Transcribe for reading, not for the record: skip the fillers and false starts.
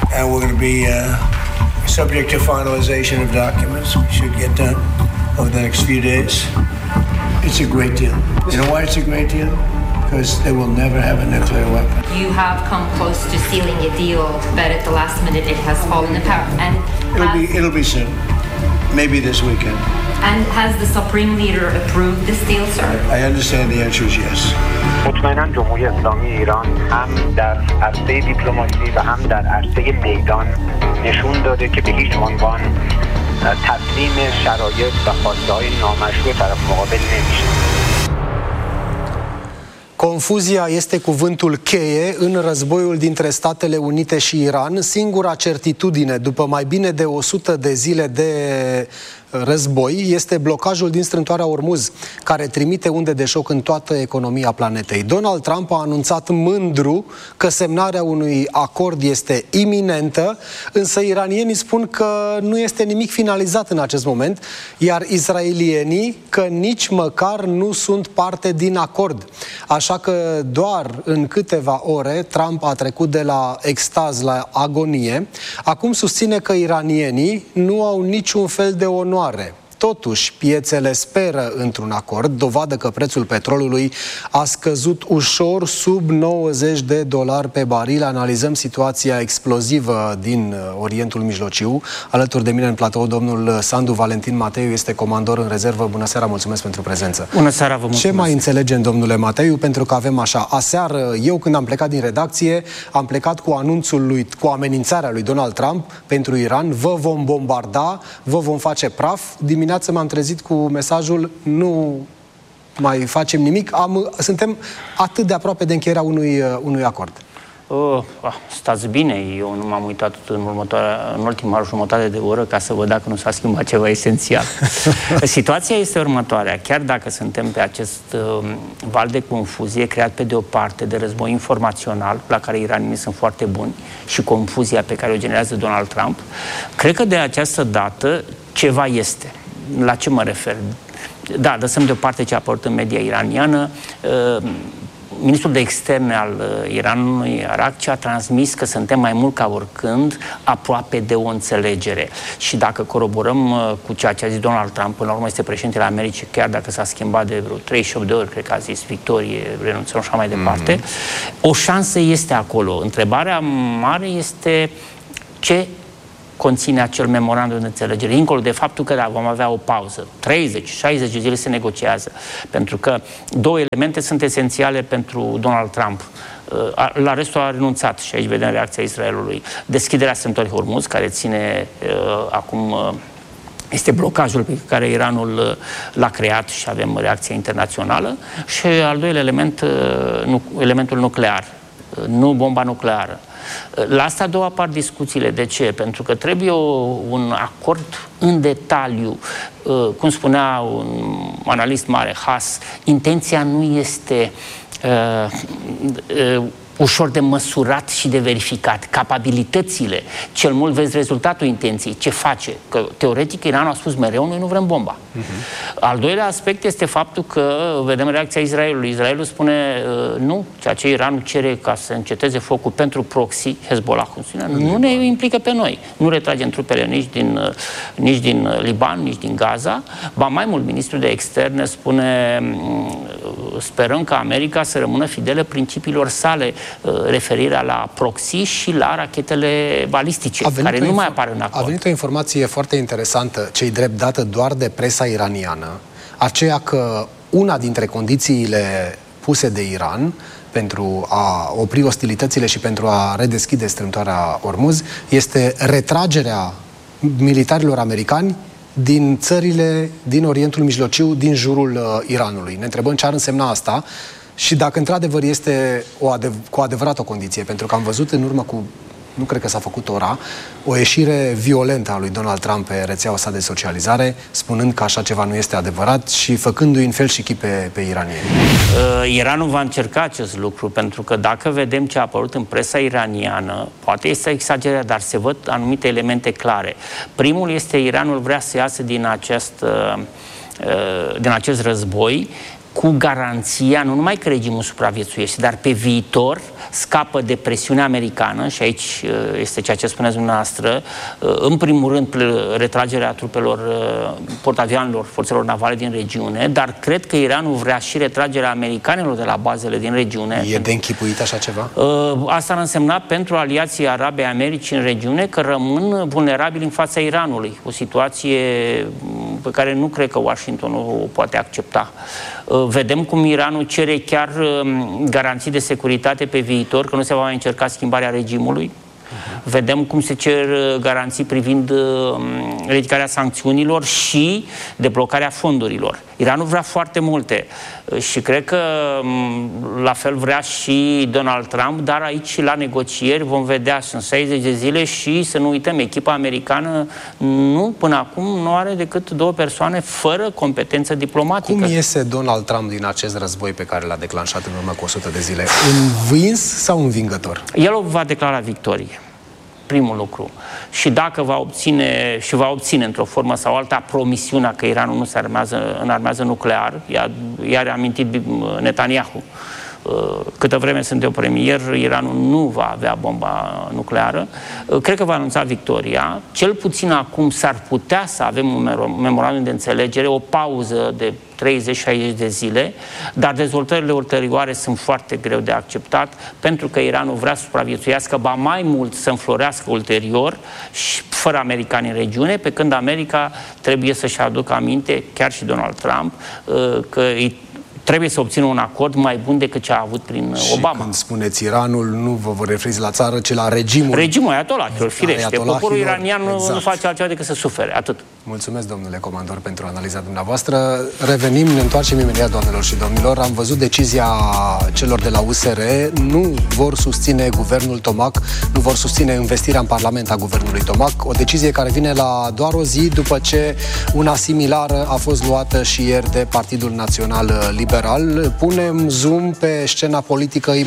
and we're going to be subject to finalization of documents. We should get done over the next few days. It's a great deal. You know why it's a great deal? Because they will never have a nuclear weapon. You have come close to sealing a deal, but at the last minute it has fallen apart. And it'll be soon. Maybe this weekend. And has the Supreme Leader approved this deal, sir? I understand the answer is yes. مطمئناً جمهوری اسلامی ایران هم در عرصه دیپلماسی و هم در عرصه میدان نشون داده که به هیچ عنوان تسلیم شرایط و خواسته‌های نامشروع طرف مقابل نمیشه. Confuzia este cuvântul cheie în războiul dintre Statele Unite și Iran. Singura certitudine, după mai bine de 100 de zile de război, este blocajul din strâmtoarea Ormuz, care trimite unde de șoc în toată economia planetei. Donald Trump a anunțat mândru că semnarea unui acord este iminentă, însă iranienii spun că nu este nimic finalizat în acest moment, iar israelienii că nici măcar nu sunt parte din acord. Așa că doar în câteva ore Trump a trecut de la extaz la agonie. Acum susține că iranienii nu au niciun fel de onoare. Totuși, piețele speră într-un acord, dovadă că prețul petrolului a scăzut ușor sub $90 pe baril. Analizăm situația explozivă din Orientul Mijlociu. Alături de mine în platou, domnul Sandu Valentin Mateiu este comandor în rezervă. Bună seara, mulțumesc pentru prezență. Bună seara, vă mulțumesc. Ce mai înțelegem, domnule Mateiu? Pentru că avem așa, aseară, eu când am plecat din redacție, am plecat cu anunțul cu amenințarea lui Donald Trump pentru Iran: vă vom bombarda, vă vom face praf. Dimineața m-am trezit cu mesajul: nu mai facem nimic. Suntem atât de aproape de încheierea unui acord. Stați bine, eu nu m-am uitat în ultima jumătate de oră ca să văd dacă nu s-a schimbat ceva esențial. Situația este următoarea. Chiar dacă suntem pe acest val de confuzie creat pe de o parte de război informațional, la care iranienii sunt foarte buni, și confuzia pe care o generează Donald Trump, cred că de această dată ceva este. La ce mă refer? Da, lăsăm deoparte ce a apărut în media iraniană. Ministrul de externe al Iranului, Arakci, a transmis că suntem mai mult ca oricând aproape de o înțelegere. Și dacă coroborăm cu ceea ce a zis Donald Trump, până la urmă este președintele Americii, chiar dacă s-a schimbat de vreo 38 de ori, cred că a zis victorie, renunțăm și așa mai departe, o șansă este acolo. Întrebarea mare este ce conține acel memorandum de înțelegere, dincolo de faptul că vom avea o pauză. 30-60 de zile se negociază. Pentru că două elemente sunt esențiale pentru Donald Trump. La restul a renunțat și aici vedem reacția Israelului. Deschiderea strâmtorii Hormuz, care ține acum... este blocajul pe care Iranul l-a creat și avem reacția internațională. Și al doilea element, elementul nuclear. Nu bomba nucleară. La asta două apar discuțiile. De ce? Pentru că trebuie un acord în detaliu. Cum spunea un analist mare, Haas, intenția nu este ușor de măsurat și de verificat. Capabilitățile, cel mult vezi rezultatul intenției, ce face. Că teoretic Iranul a spus mereu, noi nu vrem bomba. Al doilea aspect este faptul că vedem reacția Israelului. Israelul spune nu, ceea ce Iranul cere ca să înceteze focul pentru proxy, Hezbollah, nu ne implică pe noi. Nu retragem trupele nici din Liban, nici din Gaza. Ba mai mult, ministrul de externe spune sperăm ca America să rămână fidelă principiilor sale, referirea la proxy și la rachetele balistice, care nu mai apar în acord. A venit o informație foarte interesantă, ce-i drept dată doar de presa iraniană, aceea că una dintre condițiile puse de Iran pentru a opri ostilitățile și pentru a redeschide strâmtoarea Ormuz este retragerea militarilor americani din țările din Orientul Mijlociu, din jurul Iranului. Ne întrebăm ce ar însemna asta și dacă într-adevăr este cu adevărat o condiție, pentru că am văzut în urmă cu, nu cred că s-a făcut ora, o ieșire violentă a lui Donald Trump pe rețeaua sa de socializare, spunând că așa ceva nu este adevărat și făcându-i în fel și chip pe iranieni. Iranul va încerca acest lucru, pentru că dacă vedem ce a apărut în presa iraniană, poate este exagerat, dar se văd anumite elemente clare. Primul este Iranul vrea să iasă din acest război cu garanția, nu numai că regimul supraviețuiește, dar pe viitor scapă de presiunea americană, și aici este ceea ce spuneți dumneavoastră, în primul rând retragerea trupelor portavioanelor, forțelor navale din regiune, dar cred că Iranul vrea și retragerea americanilor de la bazele din regiune. E de închipuit așa ceva? Asta ar însemna pentru aliații arabe Americii în regiune că rămân vulnerabili în fața Iranului. O situație pe care nu cred că Washingtonul o poate accepta. Vedem cum Iranul cere chiar garanții de securitate pe viitor, că nu se va mai încerca schimbarea regimului. Vedem cum se cer garanții privind ridicarea sancțiunilor și deblocarea fondurilor. Iranul vrea foarte multe și cred că la fel vrea și Donald Trump, dar aici la negocieri vom vedea, sunt 60 de zile și să nu uităm, echipa americană până acum nu are decât 2 persoane fără competență diplomatică. Cum iese Donald Trump din acest război pe care l-a declanșat în urmă cu 100 de zile? Învins sau învingător? El o va declara victorie. Primul lucru. Și dacă va obține într-o formă sau alta promisiunea că Iranul nu se înarmează nuclear, i-a reamintit Netanyahu. Câtă vreme sunt eu premier, Iranul nu va avea bomba nucleară. Cred că va anunța victoria. Cel puțin acum s-ar putea să avem un memorandum de înțelegere, o pauză de 30-60 de zile, dar dezvoltările ulterioare sunt foarte greu de acceptat, pentru că Iranul vrea să supraviețuiască, ba mai mult să înflorească ulterior și fără americani în regiune, pe când America trebuie să-și aducă aminte, chiar și Donald Trump, că trebuie să obțină un acord mai bun decât ce a avut prin Obama. Și când spuneți Iranul, nu vă referiți la țară, ci la regimul. Regimul ayatollahilor, firește. Poporul iranian nu face altceva decât să sufere, atât. Mulțumesc, domnule comandor, pentru analiza dumneavoastră. Revenim, ne întoarcem imediat, doamnelor și domnilor. Am văzut decizia celor de la USR. Nu vor susține guvernul Tomac, nu vor susține investirea în Parlament a guvernului Tomac. O decizie care vine la doar o zi după ce una similară a fost luată și ieri de Partidul Național Liberal. Punem zoom pe scena politică